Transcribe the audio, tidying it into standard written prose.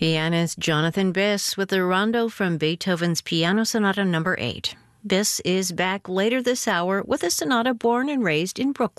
Pianist Jonathan Biss with the Rondo from Beethoven's Piano Sonata No. 8. Biss is back later this hour with a sonata born and raised in Brooklyn.